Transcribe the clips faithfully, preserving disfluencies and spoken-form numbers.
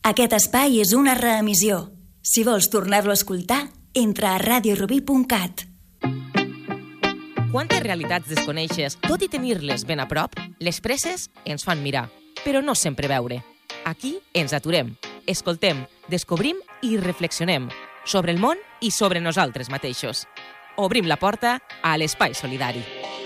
Aquest espai és una reemissió. Si vols tornar-lo a escoltar, entra a radio rubí punt cat. Quantes realitats desconeixes, tot i tenir-les ben a prop, les presses ens fan mirar, però no sempre veure. Aquí ens aturem, escoltem, descobrim i reflexionem sobre el món i sobre nosaltres mateixos. Obrim la porta a l'Espai Solidari.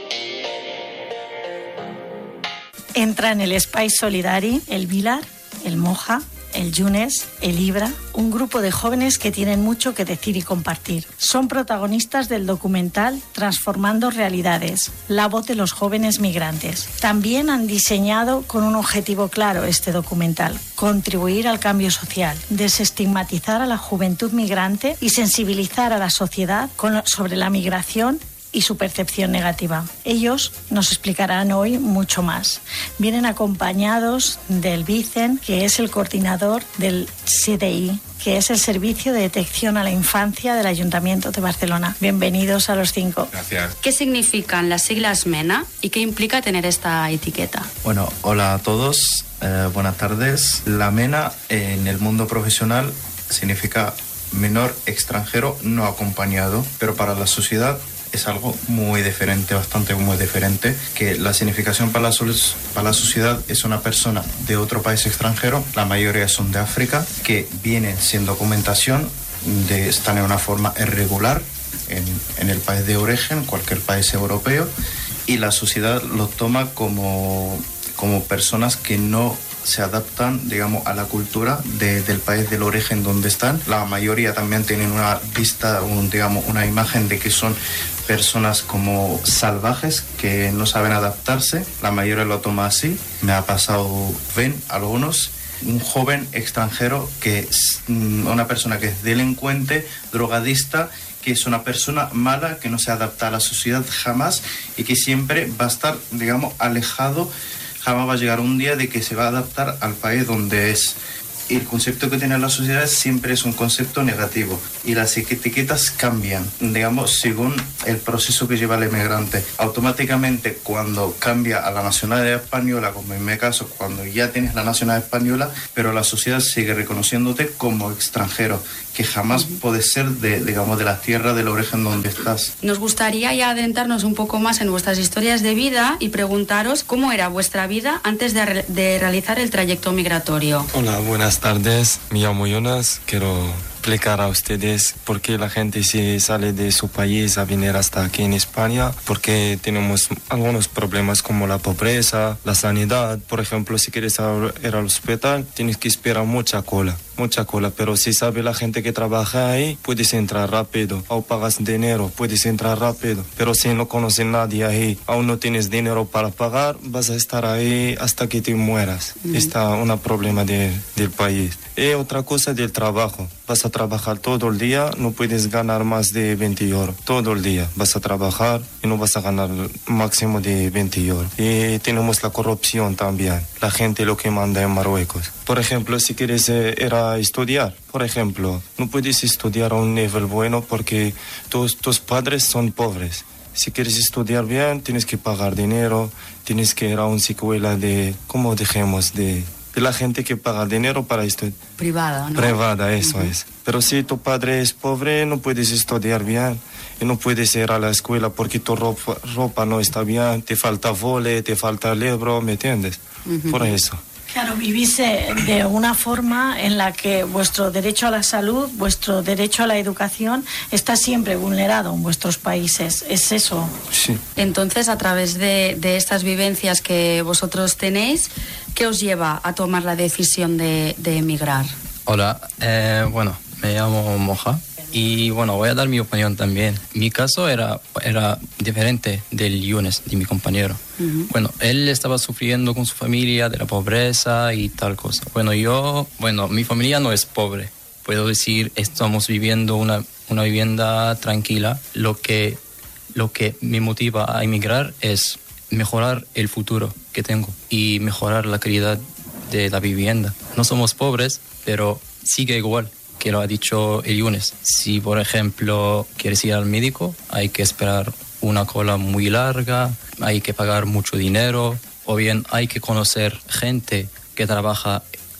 Entra en el Espai Solidari el Vilar, el Moja, el Yunes, el Ibra, un grupo de jóvenes que tienen mucho que decir y compartir. Son protagonistas del documental Transformando Realidades, la voz de los jóvenes migrantes. También han diseñado con un objetivo claro este documental: contribuir al cambio social, desestigmatizar a la juventud migrante y sensibilizar a la sociedad con, sobre la migración y su percepción negativa. Ellos nos explicarán hoy mucho más. Vienen acompañados del Vicen, que es el coordinador del C D I, que es el Servicio de Detección a la Infancia del Ayuntamiento de Barcelona. Bienvenidos a los cinco. Gracias. ¿Qué significan las siglas MENA y qué implica tener esta etiqueta? Bueno, hola a todos, eh, buenas tardes. La MENA en el mundo profesional significa menor extranjero no acompañado, pero para la sociedad es algo muy diferente, bastante muy diferente, que la significación para la, para la sociedad es una persona de otro país extranjero, la mayoría son de África, que vienen sin documentación, de, están en una forma irregular en, en el país de origen, cualquier país europeo, y la sociedad los toma como, como personas que no se adaptan, digamos, a la cultura de, del país del origen donde están. La mayoría también tienen una vista, un, digamos, una imagen de que son personas como salvajes que no saben adaptarse. La mayoría lo toma así. Me ha pasado, ven algunos, un joven extranjero que es una persona que es delincuente, drogadista, que es una persona mala, que no se adapta a la sociedad jamás y que siempre va a estar, digamos, alejado. Jamás va a llegar un día de que se va a adaptar al país donde es. Y el concepto que tiene la sociedad siempre es un concepto negativo. Y las etiquetas cambian, digamos, según el proceso que lleva el inmigrante. Automáticamente, cuando cambia a la nacionalidad española, como en mi caso, cuando ya tienes la nacionalidad española, pero la sociedad sigue reconociéndote como extranjero, que jamás puedes ser de, digamos, de la tierra del origen donde estás. Nos gustaría ya adentrarnos un poco más en vuestras historias de vida y preguntaros cómo era vuestra vida antes de, re- de realizar el trayecto migratorio. Hola, buenas tardes. Me llamo Jonas. Quiero explicar a ustedes por qué la gente se sale de su país a venir hasta aquí en España, porque tenemos algunos problemas como la pobreza, la sanidad. Por ejemplo, si quieres ir al hospital, tienes que esperar mucha cola, mucha cola, pero si sabe la gente que trabaja ahí, puedes entrar rápido, o pagas dinero, puedes entrar rápido, pero si no conoces a nadie ahí, aún no tienes dinero para pagar, vas a estar ahí hasta que te mueras. Mm. Está un problema de, del país. Y otra cosa del trabajo. Vas a trabajar todo el día, no puedes ganar más de veinte euros. Todo el día vas a trabajar y no vas a ganar máximo de veinte euros. Y tenemos la corrupción también. La gente lo que manda en Marruecos. Por ejemplo, si quieres eh, ir a estudiar, por ejemplo, no puedes estudiar a un nivel bueno porque tus, tus padres son pobres. Si quieres estudiar bien, tienes que pagar dinero, tienes que ir a una escuela de, ¿cómo dijimos? De... de la gente que paga dinero para estudiar. Privada, ¿no? Privada, eso Uh-huh. es. Pero si tu padre es pobre, no puedes estudiar bien y no puedes ir a la escuela porque tu ropa, ropa no está bien, te falta vole, te falta libro, ¿me entiendes? Uh-huh. Por eso. Claro, vivís de una forma en la que vuestro derecho a la salud, vuestro derecho a la educación está siempre vulnerado en vuestros países. ¿Es eso? Sí. Entonces, a través de, de estas vivencias que vosotros tenéis, ¿qué os lleva a tomar la decisión de, de emigrar? Hola, eh, bueno, me llamo Moja. Y bueno, voy a dar mi opinión también. Mi caso era, era diferente del Yunes, de mi compañero. Uh-huh. Bueno, él estaba sufriendo con su familia de la pobreza y tal cosa. Bueno, yo, bueno, mi familia no es pobre. Puedo decir, estamos viviendo una, una vivienda tranquila. Lo que, lo que me motiva a emigrar es mejorar el futuro que tengo y mejorar la calidad de la vivienda. No somos pobres, pero sigue igual que lo ha dicho el Yunes. Si, por ejemplo, quieres ir al médico, hay que esperar una cola muy larga, hay que pagar mucho dinero, o bien hay que conocer gente que trabaja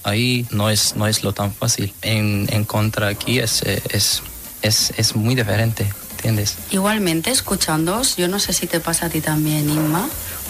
ahí no es, no es lo tan fácil. En, en contra aquí es, es, es, es muy diferente, ¿entiendes? Igualmente, escuchándoos, yo no sé si te pasa a ti también, Inma,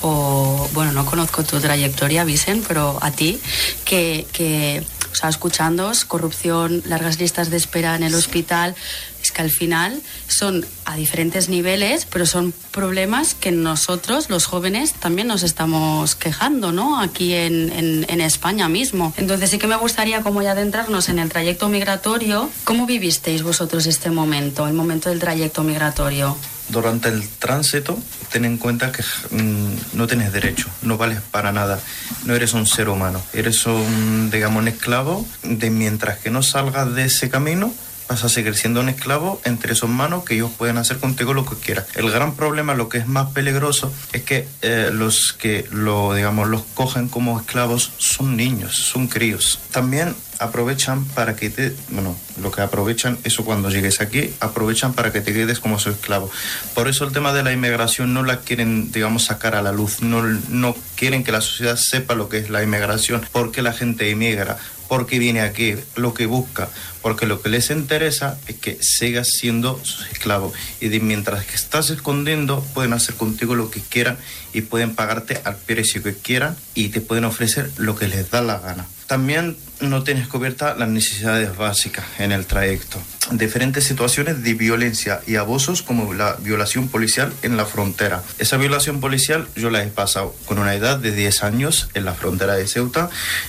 o, bueno, no conozco tu trayectoria, Vicen, pero a ti, que, que o sea, escuchándoos, corrupción, largas listas de espera en el hospital, es que al final son a diferentes niveles, pero son problemas que nosotros, los jóvenes, también nos estamos quejando, ¿no? Aquí en, en, en España mismo. Entonces sí que me gustaría como ya adentrarnos en el trayecto migratorio. ¿Cómo vivisteis vosotros este momento, el momento del trayecto migratorio? Durante el tránsito, ten en cuenta que mmm, no tienes derecho, no vales para nada, no eres un ser humano, eres un, digamos, un esclavo, de mientras que no salgas de ese camino, vas a seguir siendo un esclavo entre esos manos que ellos pueden hacer contigo lo que quieran. El gran problema, lo que es más peligroso, es que eh, los que lo, digamos, los cogen como esclavos son niños, son críos. También aprovechan para que te, bueno, lo que aprovechan, eso cuando llegues aquí, aprovechan para que te quedes como su esclavo. Por eso el tema de la inmigración no la quieren, digamos, sacar a la luz, no, no quieren que la sociedad sepa lo que es la inmigración, por qué la gente emigra, por qué viene aquí, lo que busca, porque lo que les interesa es que sigas siendo sus esclavos y de mientras que estás escondiendo pueden hacer contigo lo que quieran y pueden pagarte al precio que quieran y te pueden ofrecer lo que les da la gana. También no tienes cubiertas las necesidades básicas en el trayecto. Diferentes situaciones de violencia y abusos como la violación policial en la frontera. Esa violación policial yo la he pasado con una edad de diez años en la frontera de Ceuta.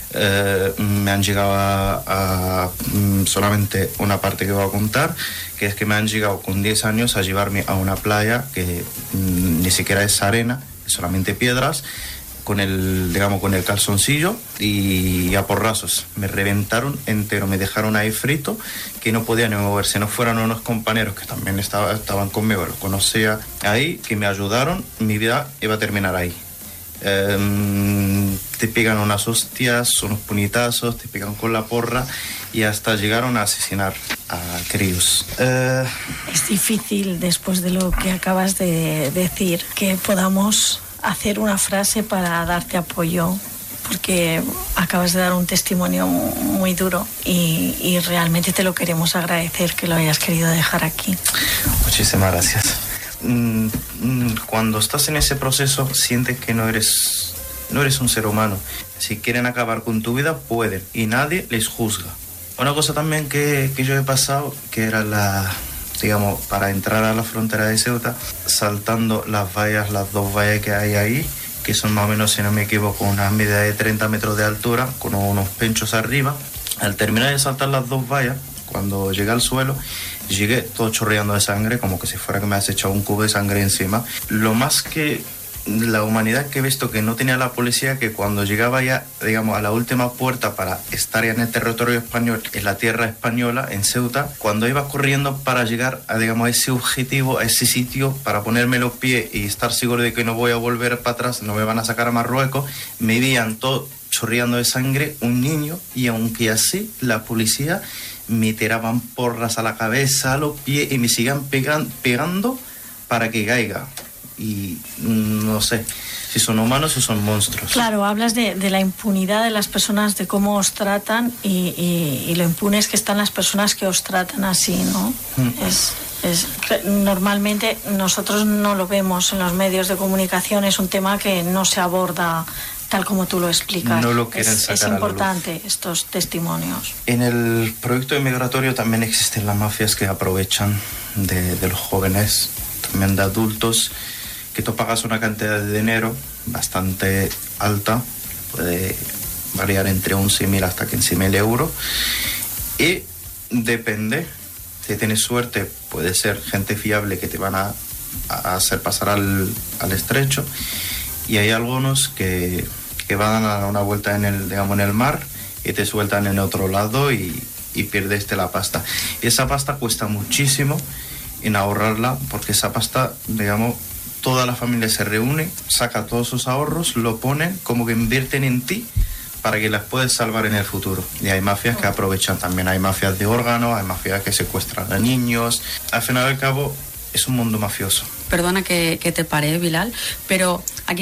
Eh, me han llegado a, a solamente una parte que voy a contar, que es que me han llegado con diez años a llevarme a una playa que mm, ni siquiera es arena, es solamente piedras, con el, digamos, con el calzoncillo y a porrazos. Me reventaron entero, me dejaron ahí frito, que no podía ni moverse. No fueran unos compañeros que también estaba, estaban conmigo, los conocía ahí, que me ayudaron, mi vida iba a terminar ahí. Eh, te pegan unas hostias, unos puñetazos, te pegan con la porra y hasta llegaron a asesinar a críos. Eh... Es difícil, después de lo que acabas de decir, que podamos hacer una frase para darte apoyo, porque acabas de dar un testimonio muy duro y, y realmente te lo queremos agradecer que lo hayas querido dejar aquí. Muchísimas gracias. Cuando estás en ese proceso sientes que no eres, no eres un ser humano. Si quieren acabar con tu vida, pueden y nadie les juzga. Una cosa también que, que yo he pasado, que era la... digamos, para entrar a la frontera de Ceuta, saltando las vallas, las dos vallas que hay ahí, que son más o menos, si no me equivoco, una medida de treinta metros de altura, con unos penchos arriba. Al terminar de saltar las dos vallas, cuando llegué al suelo, llegué todo chorreando de sangre, como que si fuera que me has echado un cubo de sangre encima. Lo más que la humanidad que he visto que no tenía la policía, que cuando llegaba ya, digamos, a la última puerta para estar ya en el territorio español, en la tierra española, en Ceuta, cuando iba corriendo para llegar a, digamos, a ese objetivo, a ese sitio, para ponerme los pies y estar seguro de que no voy a volver para atrás, no me van a sacar a Marruecos, me veían todo chorreando de sangre, un niño, y aunque así, la policía me tiraban porras a la cabeza, a los pies, y me sigan pegan, pegando para que caiga. Y no sé si son humanos o son monstruos. Claro, hablas de, de la impunidad de las personas, de cómo os tratan y, y, y lo impunes que están las personas que os tratan así, ¿no? Mm. Es, es, normalmente nosotros no lo vemos en los medios de comunicación, es un tema que no se aborda tal como tú lo explicas. No lo quieren es, sacar es a la importante luz. Estos testimonios. En el proyecto inmigratorio también existen las mafias que aprovechan de, de los jóvenes, también de adultos, que tú pagas una cantidad de dinero bastante alta, puede variar entre once mil hasta quince mil euros, y depende, si tienes suerte, puede ser gente fiable que te van a, a hacer pasar al, al estrecho, y hay algunos que, que van a dar una vuelta en el, digamos, en el mar y te sueltan en otro lado y, y pierdes la pasta. Y esa pasta cuesta muchísimo en ahorrarla, porque esa pasta, digamos, toda la familia se reúne, saca todos sus ahorros, lo ponen, como que invierten en ti para que las puedas salvar en el futuro. Y hay mafias que aprovechan también, hay mafias de órganos, hay mafias que secuestran a niños. Al final y al cabo es un mundo mafioso. Perdona que, que te pare, Bilal, pero aquí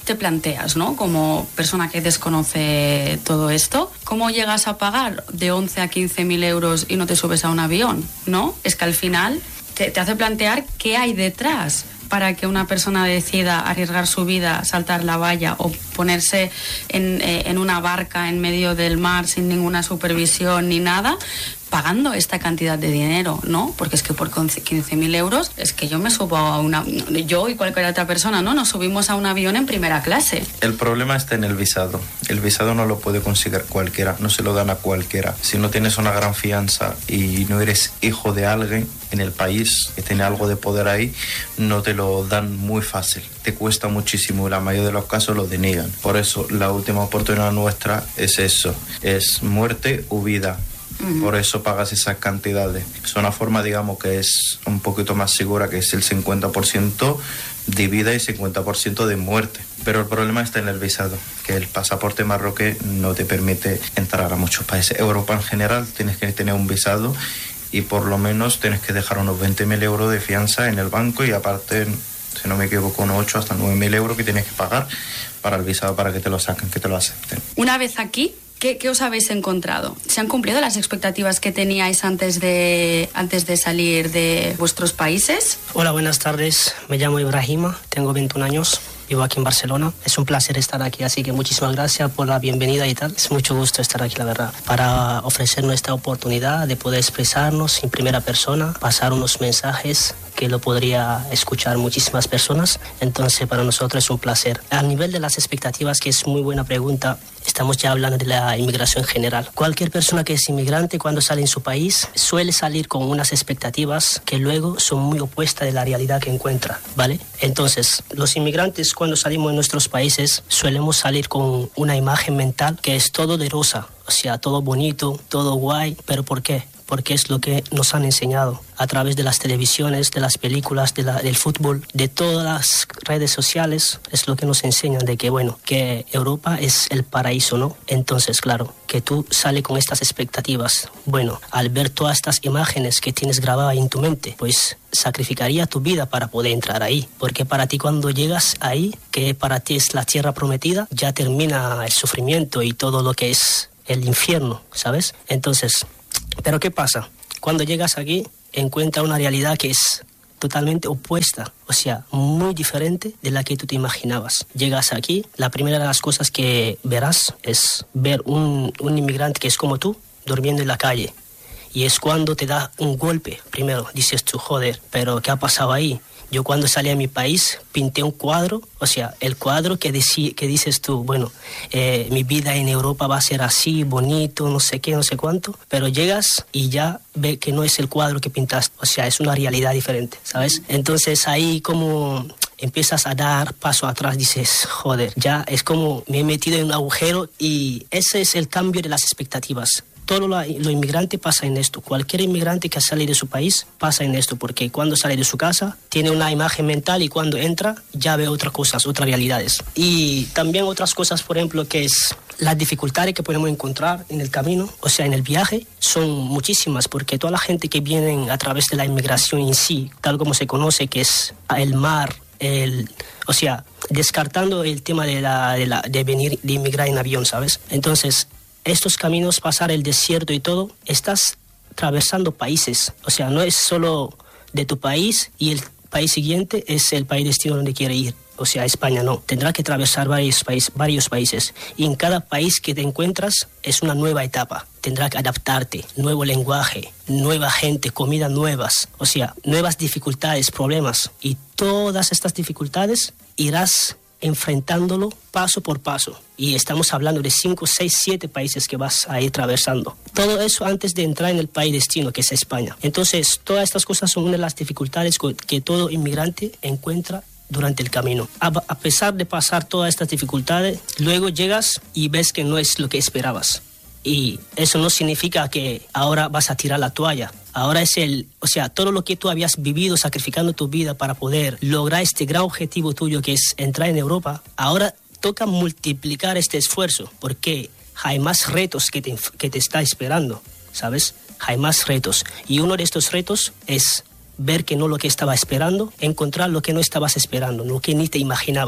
te planteas, ¿no? Como persona que desconoce todo esto, ¿cómo llegas a pagar de once a quince mil euros y no te subes a un avión, ¿no? Es que al final te, te hace plantear qué hay detrás para que una persona decida arriesgar su vida, saltar la valla o ponerse en, eh, en una barca en medio del mar sin ninguna supervisión ni nada, pagando esta cantidad de dinero, ¿no? Porque es que por quince mil euros es que yo me subo a una... Yo y cualquier otra persona, ¿no? Nos subimos a un avión en primera clase. El problema está en el visado. El visado no lo puede conseguir cualquiera, no se lo dan a cualquiera. Si no tienes una gran fianza y no eres hijo de alguien en el país que tiene algo de poder ahí, no te lo dan muy fácil. Te cuesta muchísimo y la mayoría de los casos lo deniegan. Por eso la última oportunidad nuestra es eso, es muerte o vida. Uh-huh. Por eso pagas esas cantidades. Es una forma, digamos, que es un poquito más segura, que es el cincuenta por ciento de vida y cincuenta por ciento de muerte. Pero el problema está en el visado, que el pasaporte marroquí no te permite entrar a muchos países. Europa en general tienes que tener un visado y por lo menos tienes que dejar unos veinte mil euros de fianza en el banco y aparte, si no me equivoco, unos ocho hasta nueve mil euros que tienes que pagar para el visado para que te lo saquen, que te lo acepten. Una vez aquí, ¿Qué, ¿Qué os habéis encontrado? ¿Se han cumplido las expectativas que teníais antes de, antes de salir de vuestros países? Hola, buenas tardes. Me llamo Ibrahima, tengo veintiún años, vivo aquí en Barcelona. Es un placer estar aquí, así que muchísimas gracias por la bienvenida y tal. Es mucho gusto estar aquí, la verdad, para ofrecernos esta oportunidad de poder expresarnos en primera persona, pasar unos mensajes que lo podría escuchar muchísimas personas. Entonces, para nosotros es un placer. A nivel de las expectativas, que es muy buena pregunta, estamos ya hablando de la inmigración en general. Cualquier persona que es inmigrante, cuando sale en su país, suele salir con unas expectativas que luego son muy opuestas de la realidad que encuentra, ¿vale? Entonces, los inmigrantes, cuando salimos de nuestros países, solemos salir con una imagen mental que es todo de rosa, o sea, todo bonito, todo guay. ¿Pero por qué? Porque es lo que nos han enseñado a través de las televisiones, de las películas, de la, del fútbol, de todas las redes sociales. Es lo que nos enseñan de que, bueno, que Europa es el paraíso, ¿no? Entonces, claro, que tú sales con estas expectativas. Bueno, al ver todas estas imágenes que tienes grabadas en tu mente, pues sacrificaría tu vida para poder entrar ahí. Porque para ti, cuando llegas ahí, que para ti es la tierra prometida, ya termina el sufrimiento y todo lo que es el infierno, ¿sabes? Entonces, ¿pero qué pasa? Cuando llegas aquí, encuentras una realidad que es totalmente opuesta, o sea, muy diferente de la que tú te imaginabas. Llegas aquí, la primera de las cosas que verás es ver un, un inmigrante que es como tú, durmiendo en la calle. Y es cuando te da un golpe. Primero dices tú, joder, ¿pero qué ha pasado ahí? Yo cuando salí a mi país pinté un cuadro, o sea, el cuadro que, deci- que dices tú, bueno, eh, mi vida en Europa va a ser así, bonito, no sé qué, no sé cuánto, pero llegas y ya ves que no es el cuadro que pintaste, o sea, es una realidad diferente, ¿sabes? Entonces ahí como empiezas a dar paso atrás, dices, joder, ya es como me he metido en un agujero y ese es el cambio de las expectativas. Todo lo, lo inmigrante pasa en esto. Cualquier inmigrante que sale de su país pasa en esto, porque cuando sale de su casa tiene una imagen mental y cuando entra ya ve otras cosas, otras realidades. Y también otras cosas, por ejemplo, que es las dificultades que podemos encontrar en el camino, o sea, en el viaje, son muchísimas, porque toda la gente que viene a través de la inmigración en sí, tal como se conoce, que es el mar, el, o sea, descartando el tema de, la, de, la, de venir, de inmigrar en avión, ¿sabes? Entonces, estos caminos, pasar el desierto y todo, estás atravesando países. O sea, no es solo de tu país y el país siguiente es el país destino donde quiere ir. O sea, España no. Tendrás que atravesar varios, país, varios países. Y en cada país que te encuentras es una nueva etapa. Tendrás que adaptarte. Nuevo lenguaje, nueva gente, comidas nuevas. O sea, nuevas dificultades, problemas. Y todas estas dificultades irás enfrentándolo paso por paso. Y estamos hablando de cinco, seis, siete países que vas a ir atravesando. Todo eso antes de entrar en el país destino, que es España. Entonces, todas estas cosas son una de las dificultades que todo inmigrante encuentra durante el camino. A, a pesar de pasar todas estas dificultades, luego llegas y ves que no es lo que esperabas. Y eso no significa que ahora vas a tirar la toalla. Ahora es el, o sea, todo lo que tú habías vivido sacrificando tu vida para poder lograr este gran objetivo tuyo que es entrar en Europa, ahora toca multiplicar este esfuerzo porque hay más retos que te, que te está esperando, ¿sabes? Hay más retos. Y uno de estos retos es ver que no lo que estaba esperando, encontrar lo que no estabas esperando, lo que ni te imaginabas.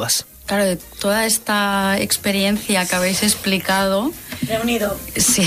Claro, de toda esta experiencia que habéis explicado... Reunido. Sí,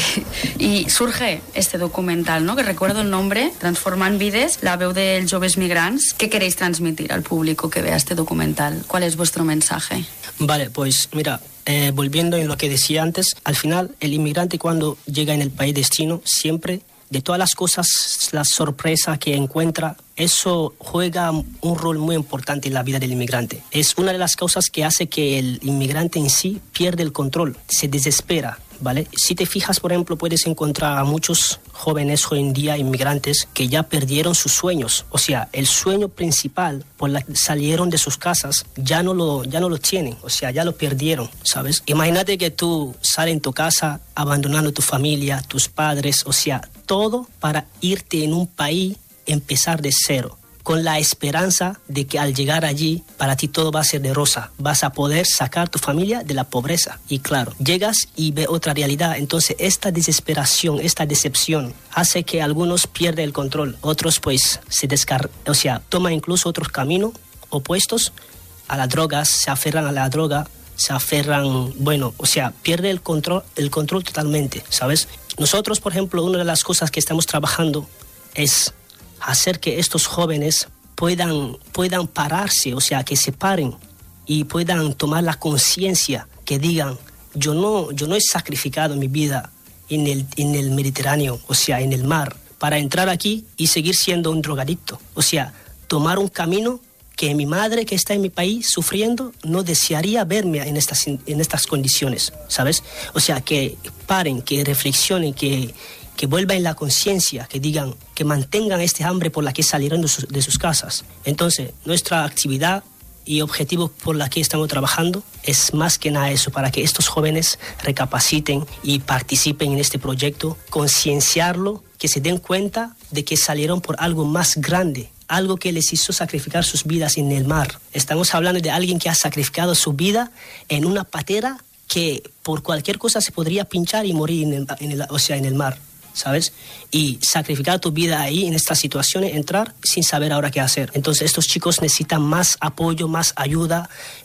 y surge este documental, ¿no? Que recuerdo el nombre, Transformant Vides, la veu dels joves migrants. ¿Qué queréis transmitir al público que vea este documental? ¿Cuál es vuestro mensaje? Vale, pues mira, eh, volviendo en lo que decía antes, al final el inmigrante cuando llega en el país destino siempre... De todas las cosas, la sorpresa que encuentra, eso juega un rol muy importante en la vida del inmigrante. Es una de las causas que hace que el inmigrante en sí pierde el control, se desespera, ¿vale? Si te fijas, por ejemplo, puedes encontrar a muchos jóvenes hoy en día, inmigrantes, que ya perdieron sus sueños. O sea, el sueño principal por la que salieron de sus casas, ya no lo, ya no lo tienen. O sea, ya lo perdieron, ¿sabes? Imagínate que tú sales en tu casa abandonando tu familia, tus padres, o sea, todo para irte en un país, empezar de cero, con la esperanza de que al llegar allí, para ti todo va a ser de rosa. Vas a poder sacar tu familia de la pobreza. Y claro, llegas y ves otra realidad. Entonces, esta desesperación, esta decepción, hace que algunos pierdan el control. Otros, pues, se descar... O sea, toman incluso otros caminos opuestos a las drogas, se aferran a la droga, se aferran... Bueno, o sea, pierde el control, el control totalmente, ¿sabes? Nosotros, por ejemplo, una de las cosas que estamos trabajando es hacer que estos jóvenes puedan, puedan pararse, o sea, que se paren y puedan tomar la conciencia, que digan, yo no, yo no he sacrificado mi vida en el, en el Mediterráneo, o sea, en el mar, para entrar aquí y seguir siendo un drogadicto. O sea, tomar un camino que mi madre, que está en mi país sufriendo, no desearía verme en estas, en estas condiciones, ¿sabes? O sea, que paren, que reflexionen, que, que vuelvan en la conciencia, que digan, que mantengan este hambre por la que salieron de sus, de sus casas. Entonces, nuestra actividad y objetivo por la que estamos trabajando es más que nada eso, para que estos jóvenes recapaciten y participen en este proyecto, concienciarlo, que se den cuenta de que salieron por algo más grande, algo que les hizo sacrificar sus vidas en el mar. Estamos hablando de alguien que ha sacrificado su vida en una patera que por cualquier cosa se podría pinchar y morir en el, en el, o sea, en el mar, ¿sabes? Y sacrificar tu vida ahí, en estas situaciones, entrar sin saber ahora qué hacer. Entonces estos chicos necesitan más apoyo, más ayuda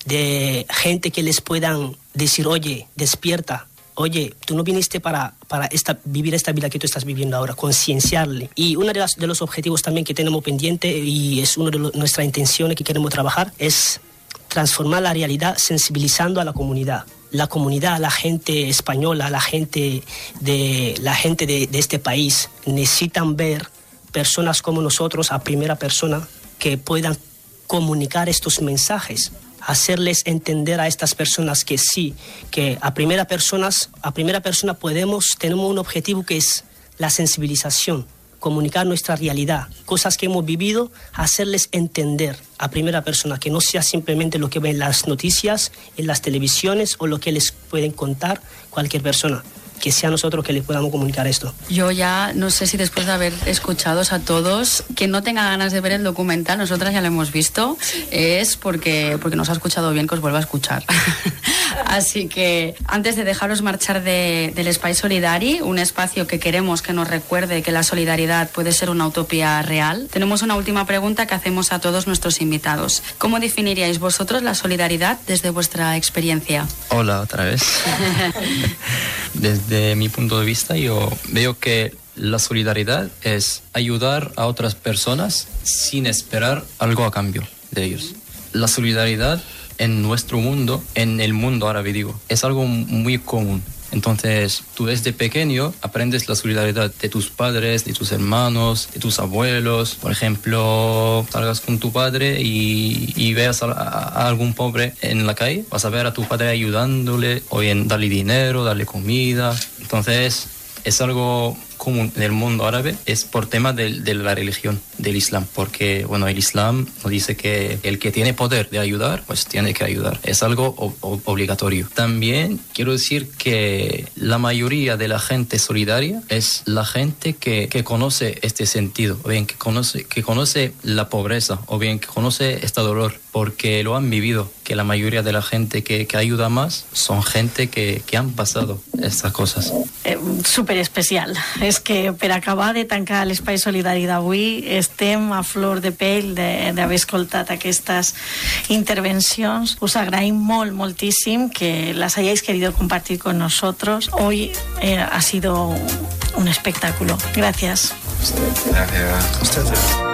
de gente que les puedan decir, oye, despierta. Oye, tú no viniste para, para esta, vivir esta vida que tú estás viviendo ahora, concienciarle. Y uno de, las, de los objetivos también que tenemos pendiente, y es una de lo, nuestras intenciones que queremos trabajar, es transformar la realidad sensibilizando a la comunidad. La comunidad, la gente española, la gente de, la gente de, de este país necesitan ver personas como nosotros a primera persona que puedan comunicar estos mensajes, hacerles entender a estas personas que sí, que a primera, personas, a primera persona podemos, tenemos un objetivo que es la sensibilización, comunicar nuestra realidad, cosas que hemos vivido, hacerles entender a primera persona, que no sea simplemente lo que ven en las noticias, en las televisiones o lo que les pueden contar cualquier persona. Que sea nosotros que les podamos comunicar esto. Yo ya no sé si después de haber escuchado a todos, quien no tenga ganas de ver el documental, nosotras ya lo hemos visto, es porque, porque nos ha escuchado bien, que os vuelva a escuchar. Así que antes de dejaros marchar de, del Espai Solidari, un espacio que queremos que nos recuerde que la solidaridad puede ser una utopía real, tenemos una última pregunta que hacemos a todos nuestros invitados. ¿Cómo definiríais vosotros la solidaridad desde vuestra experiencia? Hola, otra vez. Desde Desde mi punto de vista, yo veo que la solidaridad es ayudar a otras personas sin esperar algo a cambio de ellos. La solidaridad en nuestro mundo, en el mundo árabe digo, es algo muy común. Entonces, tú desde pequeño aprendes la solidaridad de tus padres, de tus hermanos, de tus abuelos. Por ejemplo, salgas con tu padre y, y veas a, a algún pobre en la calle, vas a ver a tu padre ayudándole, o bien darle dinero, darle comida. Entonces, es algo común en el mundo árabe, es por tema de, de la religión, del Islam, porque bueno, el Islam nos dice que el que tiene poder de ayudar, pues tiene que ayudar, es algo o, obligatorio. También quiero decir que la mayoría de la gente solidaria es la gente que, que conoce este sentido, o bien que conoce, que conoce la pobreza, o bien que conoce este dolor, porque lo han vivido, que la mayoría de la gente que, que ayuda más son gente que, que han pasado estas cosas. eh, superespecial. És que per acabar de tancar l'Espai Solidari d'avui estem a flor de pell d'haver escoltat aquestes intervencions. Us agraïm molt, moltíssim que las hayáis querido compartir con nosotros. Hoy eh, ha sido un espectáculo. Gracias. Gracias.